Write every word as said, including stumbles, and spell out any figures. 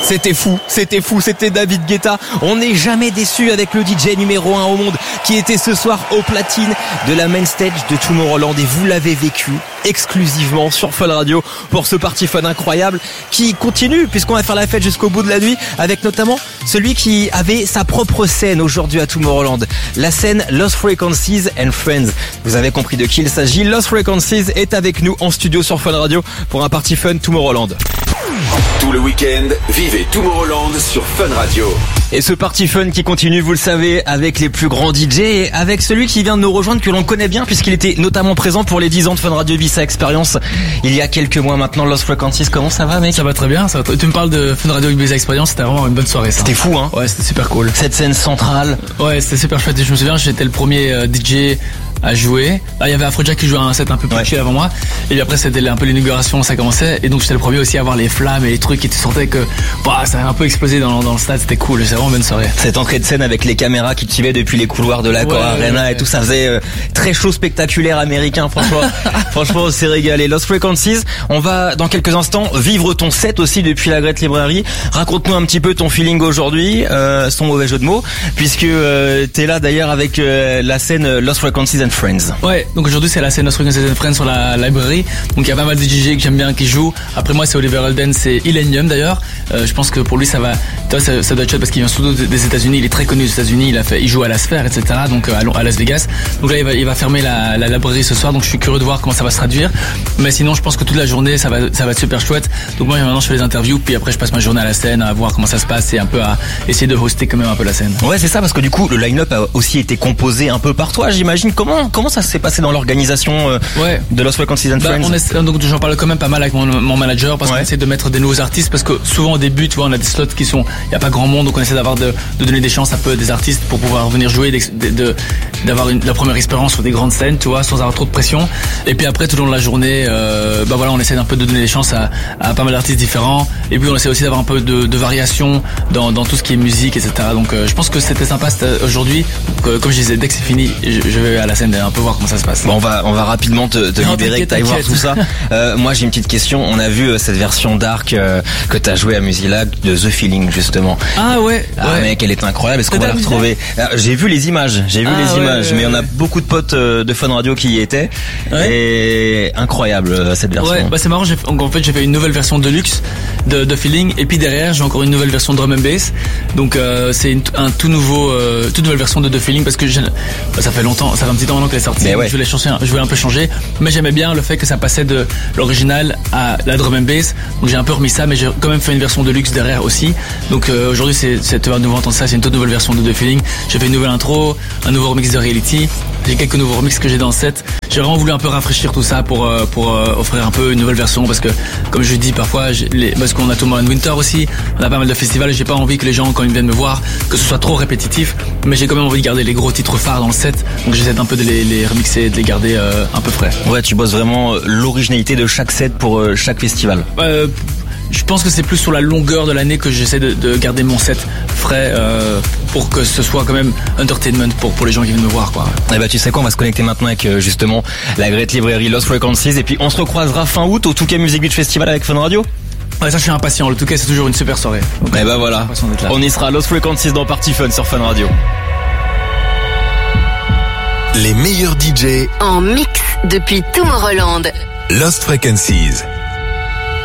C'était fou, c'était fou, c'était David Guetta. On n'est jamais déçu avec le D J numéro un au monde qui était ce soir au platine de la main stage de Tomorrowland, et vous l'avez vécu exclusivement sur Fun Radio pour ce Party Fun incroyable qui continue puisqu'on va faire la fête jusqu'au bout de la nuit avec notamment celui qui avait sa propre scène aujourd'hui à Tomorrowland, la scène Lost Frequencies and Friends. Vous avez compris de qui il s'agit. Lost Frequencies est avec nous en studio sur Fun Radio pour un Party Fun Tomorrowland. Tout le week-end, vivez Tomorrowland sur Fun Radio. Et ce Party Fun qui continue, vous le savez, avec les plus grands D J et avec celui qui vient de nous rejoindre, que l'on connaît bien puisqu'il était notamment présent pour les dix ans de Fun Radio Ibiza Experience il y a quelques mois maintenant. Lost Frequencies, comment ça va, mec? Ça va très bien, ça va très... Tu me parles de Fun Radio Ibiza Experience, c'était vraiment une bonne soirée, ça. C'était fou, hein? Ouais, c'était super cool. Cette scène centrale. Ouais, c'était super chouette. Je me souviens, j'étais le premier euh, D J à jouer. Là, il y avait Afrojack qui jouait un set un peu plus chill avant moi. Et puis après, c'était un peu l'inauguration, ça commençait. Et donc, j'étais le premier aussi à voir les flammes et les trucs qui te sortaient que, bah, ça a un peu explosé dans, dans le stade. C'était cool. C'était vraiment une bonne soirée. Cette entrée de scène avec les caméras qui te suivaient depuis les couloirs de l'Accor ouais, Arena ouais, et tout, ça faisait euh, très chaud spectaculaire américain. Franchement, franchement, on s'est régalé. Lost Frequencies. On va, dans quelques instants, vivre ton set aussi depuis la Great Library. Raconte-nous un petit peu ton feeling aujourd'hui, euh, son mauvais jeu de mots, puisque euh, t'es là d'ailleurs avec euh, la scène Lost Frequencies and Friends. Ouais. Donc aujourd'hui c'est la scène Lost Frequencies and Friends sur la library. Donc il y a pas mal de D J que j'aime bien qui jouent. Après moi c'est Oliver Holden, c'est Illenium d'ailleurs. Euh, je pense que pour lui ça va, toi ça, ça doit être chouette parce qu'il vient surtout des États-Unis. Il est très connu des États-Unis. Il a fait, il joue à la Sphère, et cetera. Donc à, à Las Vegas. Donc là il va, il va fermer la, la library ce soir. Donc je suis curieux de voir comment ça va se traduire. Mais sinon je pense que toute la journée ça va, ça va être super chouette. Donc moi maintenant je fais les interviews, puis après je passe ma journée à la scène à voir comment ça se passe et un peu à essayer de hoster quand même un peu la scène. Ouais c'est ça, parce que du coup le line-up a aussi été composé un peu par toi, j'imagine. Comment comment ça s'est passé dans l'organisation euh, ouais. de Lost Frequencies and bah, Friends? On est, donc j'en parle quand même pas mal avec mon, mon manager parce ouais. qu'on essaie de mettre des nouveaux artistes, parce que souvent au début tu vois on a des slots qui sont, il y a pas grand monde, donc on essaie d'avoir de, de donner des chances un peu des artistes pour pouvoir venir jouer, de, de, d'avoir une, la première expérience sur des grandes scènes, tu vois, sans avoir trop de pression. Et puis après tout au long de la journée, euh, bah voilà, on essaie un peu de donner des chances à, à pas mal d'artistes différents. Et puis on essaie aussi d'avoir un peu de, de variation dans, dans tout ce qui est musique, et cetera. Donc euh, je pense que c'était sympa aujourd'hui. Donc, euh, comme je disais, dès que c'est fini, je, je vais à la scène un peu voir comment ça se passe. Bon, on va on va rapidement te, te libérer, que t'ailles voir tout ça. Euh, moi j'ai une petite question. On a vu euh, cette version dark euh, que t'as joué à Musilag de The Feeling justement. Ah ouais. Ah ouais. mec, elle est incroyable. Est-ce qu'on va la retrouver? Alors, j'ai vu les images, j'ai vu ah, les ouais, images, ouais, mais on a beaucoup de potes euh, de Fun Radio qui y étaient. Ouais. Et incroyable euh, cette version. Ouais, bah c'est marrant. J'ai, en fait j'ai fait une nouvelle version de luxe de The Feeling, et puis derrière j'ai encore une nouvelle version de drum and bass. Donc euh, c'est une, un tout nouveau, euh, toute nouvelle version de The Feeling parce que je, bah, ça fait longtemps, ça fait un petit temps maintenant qu'elle est sortie. Ouais. Je voulais changer, je voulais un peu changer, mais j'aimais bien le fait que ça passait de l'original à la drum and bass. Donc j'ai un peu remis ça, mais j'ai quand même fait une version de luxe derrière aussi. Donc euh, aujourd'hui c'est, c'est tu vas nouveau entendre ça, c'est une toute nouvelle version de The Feeling. J'ai fait une nouvelle intro, un nouveau remix de Reality. J'ai quelques nouveaux remixes que j'ai dans le set. J'ai vraiment voulu un peu rafraîchir tout ça pour euh, pour euh, offrir un peu une nouvelle version, parce que comme je dis parfois, les, parce qu'on a Tomorrowland Winter aussi, on a pas mal de festivals et j'ai pas envie que les gens quand ils viennent me voir que ce soit trop répétitif, mais j'ai quand même envie de garder les gros titres phares dans le set, donc j'essaie un peu de les, les remixer et de les garder euh, un peu frais. Ouais, tu bosses vraiment l'originalité de chaque set pour euh, chaque festival. Euh, Je pense que c'est plus sur la longueur de l'année que j'essaie de, de garder mon set frais euh, pour que ce soit quand même entertainment pour, pour les gens qui viennent me voir, quoi. Et bah tu sais quoi, on va se connecter maintenant avec euh, justement la Great Library Lost Frequencies, et puis on se recroisera fin août au Touquet Music Beach Festival avec Fun Radio. Ouais, ça je suis impatient, le Touquet c'est toujours une super soirée. Donc, et bah voilà, on y sera. Lost Frequencies dans Party Fun sur Fun Radio. Les meilleurs D J en mix depuis Tomorrowland. Lost Frequencies.